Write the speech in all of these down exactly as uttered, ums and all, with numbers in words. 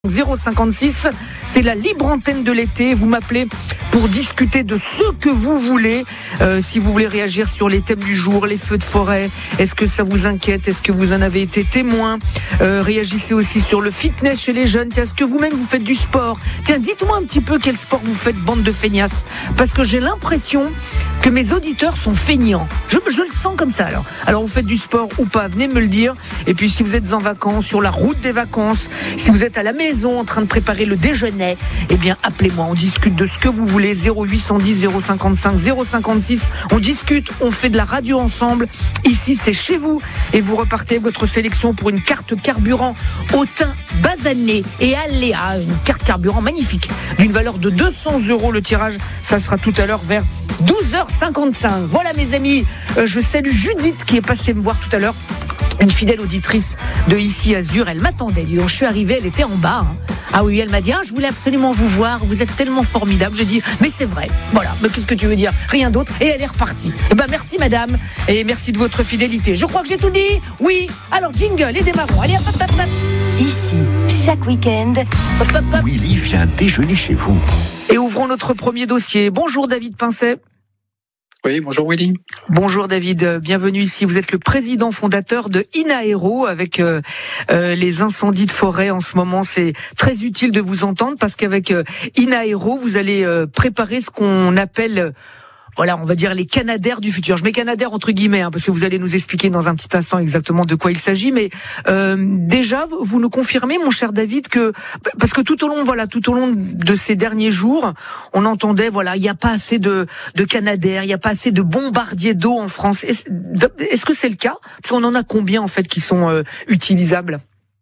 zéro cinquante-six, c'est la libre antenne de l'été. Vous m'appelez pour discuter de ce que vous voulez. Euh, si vous voulez réagir sur les thèmes du jour, les feux de forêt, est-ce que ça vous inquiète? Est-ce que vous en avez été témoin? euh, Réagissez aussi sur le fitness chez les jeunes. Tiens, est-ce que vous-même vous faites du sport? Tiens, dites-moi un petit peu quel sport vous faites, bande de feignasses. Parce que j'ai l'impression que mes auditeurs sont feignants. Je, je le sens comme ça alors. Alors vous faites du sport ou pas? Venez me le dire. Et puis si vous êtes en vacances, sur la route des vacances, si vous êtes à la maison en train de préparer le déjeuner, eh bien appelez-moi, on discute de ce que vous voulez. Zéro huit cent dix, zéro cinquante-cinq, zéro cinquante-six. On discute, on fait de la radio ensemble. Ici c'est chez vous et vous repartez avec votre sélection pour une carte carburant au thym basané et aléa, une carte carburant magnifique d'une valeur de deux cents euros. Le tirage, ça sera tout à l'heure vers douze heures cinquante-cinq. Voilà mes amis, euh, je salue Judith qui est passée me voir tout à l'heure. Une fidèle auditrice de Ici Azur, elle m'attendait. Donc je suis arrivée, elle était en bas. Hein. Ah oui, elle m'a dit, ah, je voulais absolument vous voir, vous êtes tellement formidable. J'ai dit, mais c'est vrai. Voilà, mais qu'est-ce que tu veux dire? Rien d'autre. Et elle est repartie. Eh ben merci madame, et merci de votre fidélité. Je crois que j'ai tout dit. Oui, alors jingle et démarrons. Allez, hop, hop, hop, hop. Ici, chaque week-end, Hop, hop, hop. Willy vient déjeuner chez vous. Et ouvrons notre premier dossier. Bonjour David Pincet. Oui, bonjour Willy. Bonjour David, bienvenue ici. Vous êtes le président fondateur de Inaero avec euh, euh, les incendies de forêt en ce moment. C'est très utile de vous entendre parce qu'avec euh, Inaero, vous allez euh, préparer ce qu'on appelle... Euh, Voilà, on va dire les Canadair du futur. Je mets Canadair entre guillemets, hein, parce que vous allez nous expliquer dans un petit instant exactement de quoi il s'agit. Mais euh, déjà, vous nous confirmez, mon cher David, que parce que tout au long, voilà, tout au long de ces derniers jours, on entendait, voilà, il n'y a pas assez de de Canadair, il n'y a pas assez de bombardiers d'eau en France. Est-ce, est-ce que c'est le cas? Parce qu'on en a combien en fait qui sont euh, utilisables?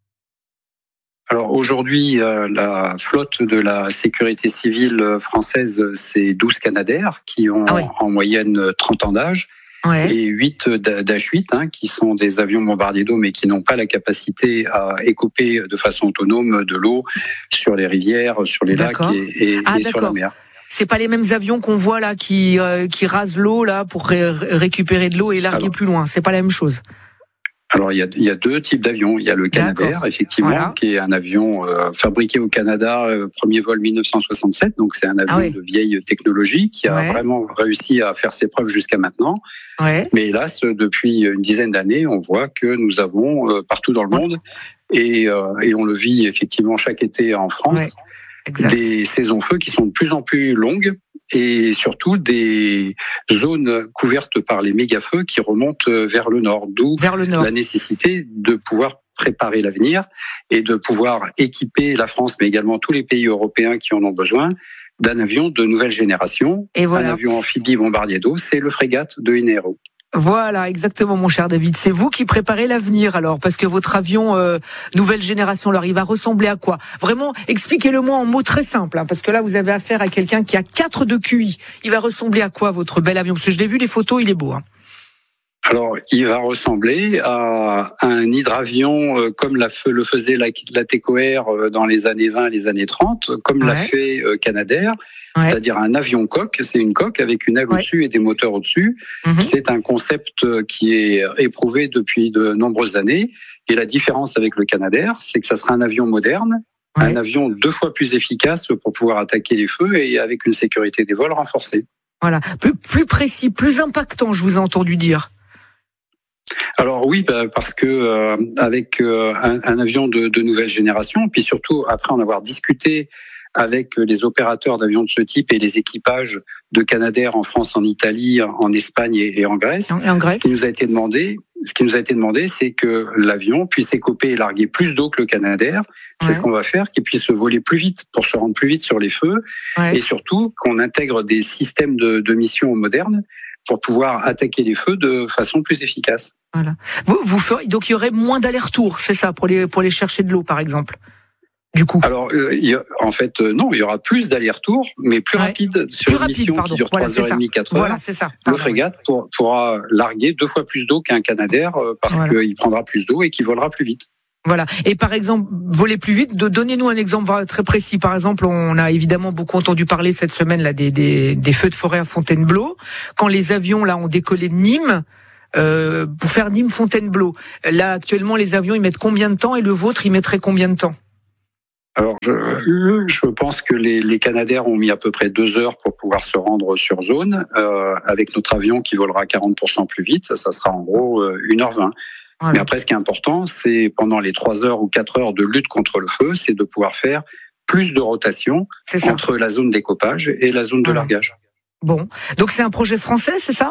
Alors aujourd'hui, euh, la flotte de la sécurité civile française, c'est douze Canadair qui ont ah ouais. en moyenne trente ans d'âge. Ouais. Et huit d'H huit, hein, qui sont des avions bombardiers d'eau, mais qui n'ont pas la capacité à écoper de façon autonome de l'eau sur les rivières, sur les d'accord. lacs et, et, ah, et sur la mer. C'est pas les mêmes avions qu'on voit là qui euh, qui rasent l'eau là pour ré- récupérer de l'eau et larguer Alors, plus loin. C'est pas la même chose. Alors il y a, il y a deux types d'avions. Il y a le Canadair, D'accord. effectivement, voilà. qui est un avion euh, fabriqué au Canada, euh, premier vol dix-neuf cent soixante-sept. Donc c'est un avion ah oui. de vieille technologie qui a ouais. vraiment réussi à faire ses preuves jusqu'à maintenant. Ouais. Mais hélas, depuis une dizaine d'années, on voit que nous avons euh, partout dans le monde, et, euh, et on le vit effectivement chaque été en France, ouais. Exact. Des saisons feux qui sont de plus en plus longues et surtout des zones couvertes par les méga-feux qui remontent vers le nord, d'où vers le nord. La nécessité de pouvoir préparer l'avenir et de pouvoir équiper la France, mais également tous les pays européens qui en ont besoin, d'un avion de nouvelle génération, et voilà. un avion amphibie bombardier d'eau, c'est le Frégate de Inaero. Voilà, exactement, mon cher David. C'est vous qui préparez l'avenir, alors, parce que votre avion euh, nouvelle génération, alors, il va ressembler à quoi? Vraiment, expliquez-le-moi en mots très simples, hein, parce que là, vous avez affaire à quelqu'un qui a quatre de Q I. Il va ressembler à quoi, votre bel avion? Parce que je l'ai vu, les photos, il est beau. Hein. Alors, il va ressembler à un hydravion euh, comme la, le faisait la, la TECOR euh, dans les années vingt, les années trente, comme ouais. l'a fait euh, Canadair. Ouais. C'est-à-dire un avion coque, c'est une coque avec une aile ouais. au-dessus et des moteurs au-dessus. Mm-hmm. C'est un concept qui est éprouvé depuis de nombreuses années. Et la différence avec le Canadair, c'est que ça sera un avion moderne, ouais. un avion deux fois plus efficace pour pouvoir attaquer les feux et avec une sécurité des vols renforcée. Voilà, plus, plus précis, plus impactant, je vous ai entendu dire. Alors oui, bah, parce que euh, avec euh, un, un avion de, de nouvelle génération, puis surtout après en avoir discuté avec les opérateurs d'avions de ce type et les équipages de Canadair en France, en Italie, en Espagne et en Grèce. Et en Grèce. Ce qui nous a été demandé, ce qui nous a été demandé, c'est que l'avion puisse écoper et larguer plus d'eau que le Canadair. C'est ouais. ce qu'on va faire, qu'il puisse voler plus vite pour se rendre plus vite sur les feux, ouais. et surtout qu'on intègre des systèmes de, de mission modernes pour pouvoir attaquer les feux de façon plus efficace. Voilà. Vous, vous ferez, donc il y aurait moins d'allers-retours, c'est ça, pour les pour les chercher de l'eau, par exemple. Du coup. Alors, euh, il y a, en fait, euh, non, il y aura plus d'allers-retours, mais plus ouais. rapide sur plus une mission rapide, qui dure voilà, trois heures trente, quatre heures. Voilà, c'est ça. Le Frégate pour, pourra larguer deux fois plus d'eau qu'un Canadair euh, parce voilà. qu'il prendra plus d'eau et qu'il volera plus vite. Voilà. Et par exemple, voler plus vite, de, donnez-nous un exemple très précis. Par exemple, on a évidemment beaucoup entendu parler cette semaine là des, des, des feux de forêt à Fontainebleau. Quand les avions là ont décollé de Nîmes, euh, pour faire Nîmes-Fontainebleau. Là, actuellement, les avions, ils mettent combien de temps et le vôtre, il mettrait combien de temps ? Alors, je, je pense que les, les Canadair ont mis à peu près deux heures pour pouvoir se rendre sur zone. Euh, avec notre avion qui volera quarante pour cent plus vite, ça, ça sera en gros une heure vingt. Voilà. Mais après, ce qui est important, c'est pendant les trois heures ou quatre heures de lutte contre le feu, c'est de pouvoir faire plus de rotation entre la zone d'écopage et la zone de voilà. largage. Bon, donc c'est un projet français, c'est ça ?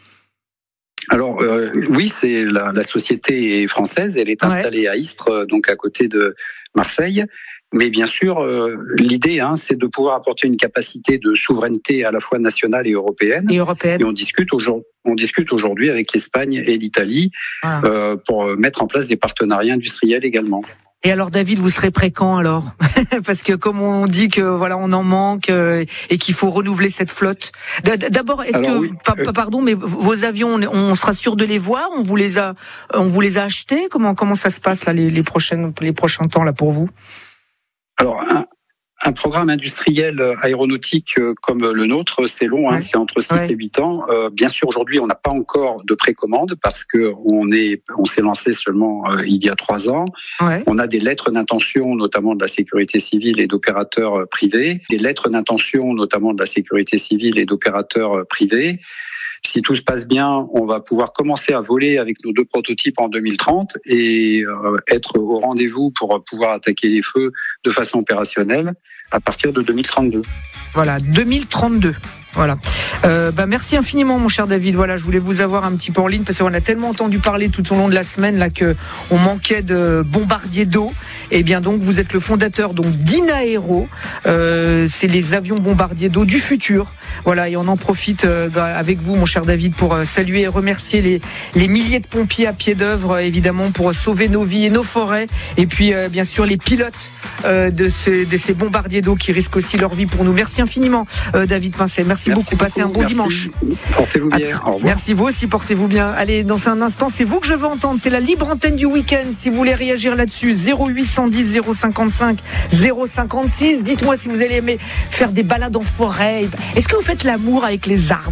Alors euh, oui, c'est la, la société est française, elle est installée ouais. à Istres, donc à côté de Marseille. Mais bien sûr, euh, l'idée, hein, c'est de pouvoir apporter une capacité de souveraineté à la fois nationale et européenne. Et européenne. Et on discute aujourd'hui, on discute aujourd'hui avec l'Espagne et l'Italie ah. euh, pour mettre en place des partenariats industriels également. Et alors David, vous serez prêt quand alors ? Parce que comme on dit que voilà on en manque euh, et qu'il faut renouveler cette flotte. D'abord, est-ce alors, que oui. pa- pardon, mais vos avions, on sera sûr de les voir ? On vous les a, on vous les a achetés ? Comment comment ça se passe là les, les prochaines les prochains temps là pour vous ? Alors, un, un programme industriel aéronautique comme le nôtre, c'est long, hein, ouais. c'est entre six ouais. et huit ans. Euh, bien sûr, aujourd'hui, on n'a pas encore de précommande parce que on est, on s'est lancé seulement euh, il y a trois ans. Ouais. On a des lettres d'intention, notamment de la sécurité civile et d'opérateurs privés. Des lettres d'intention, notamment de la sécurité civile et d'opérateurs privés. Si tout se passe bien, on va pouvoir commencer à voler avec nos deux prototypes en deux mille trente et euh, être au rendez-vous pour pouvoir attaquer les feux de façon opérationnelle à partir de deux mille trente-deux. Voilà, deux mille trente-deux. Voilà. Euh, bah merci infiniment, mon cher David. Voilà, je voulais vous avoir un petit peu en ligne parce qu'on a tellement entendu parler tout au long de la semaine là que on manquait de bombardiers d'eau. Et bien donc, vous êtes le fondateur donc d'Inaero. Euh, c'est les avions bombardiers d'eau du futur. Voilà, et on en profite euh, avec vous, mon cher David, pour euh, saluer et remercier les les milliers de pompiers à pied d'œuvre, évidemment, pour sauver nos vies et nos forêts. Et puis, euh, bien sûr, les pilotes euh, de ces de ces bombardiers d'eau qui risquent aussi leur vie pour nous. Merci infiniment, euh, David Pincet. Merci. Merci beaucoup, passez un bon merci. dimanche. Portez-vous bien, au revoir. Merci, vous aussi, portez-vous bien. Allez, dans un instant, c'est vous que je veux entendre, c'est la libre antenne du week-end. Si vous voulez réagir là-dessus, zéro huit cent dix zéro cinquante-cinq zéro cinquante-six. Dites-moi si vous allez aimer faire des balades en forêt. Est-ce que vous faites l'amour avec les arbres ?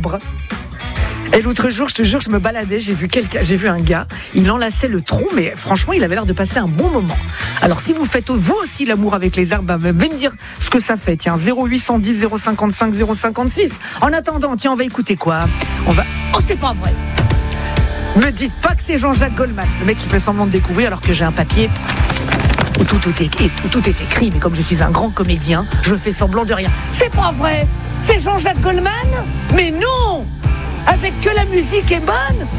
Et l'autre jour, je te jure, je me baladais, j'ai vu quelqu'un, j'ai vu un gars, il enlaçait le tronc, mais franchement, il avait l'air de passer un bon moment. Alors, si vous faites vous aussi l'amour avec les arbres, bah, venez me dire ce que ça fait. Tiens, zéro huit cent dix zéro cinquante-cinq zéro cinquante-six. En attendant, tiens, on va écouter quoi ? On va. Oh, c'est pas vrai ! Me dites pas que c'est Jean-Jacques Goldman, le mec qui fait semblant de découvrir alors que j'ai un papier où tout, tout, est, où tout est écrit, mais comme je suis un grand comédien, je fais semblant de rien. C'est pas vrai ! C'est Jean-Jacques Goldman ? Mais non ! Avec que la musique est bonne ?